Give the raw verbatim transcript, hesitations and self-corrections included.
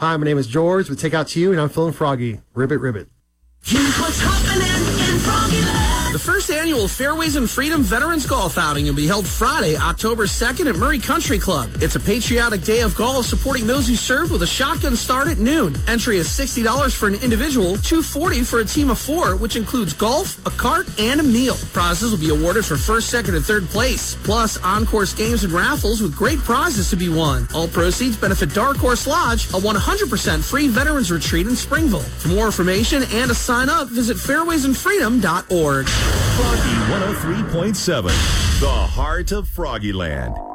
Hi, my name is George with Take Out to You, and I'm feeling froggy. Ribbit, ribbit. Here's what's happening in Froggyland. The first annual Fairways and Freedom Veterans Golf Outing will be held Friday, October second at Murray Country Club. It's a patriotic day of golf supporting those who served with a shotgun start at noon. Entry is sixty dollars for an individual, two hundred forty dollars for a team of four, which includes golf, a cart, and a meal. Prizes will be awarded for first, second, and third place, plus on-course games and raffles with great prizes to be won. All proceeds benefit Dark Horse Lodge, a one hundred percent free veterans retreat in Springville. For more information and to sign up, visit fairways and freedom dot org. Froggy one oh three point seven, the heart of Froggyland.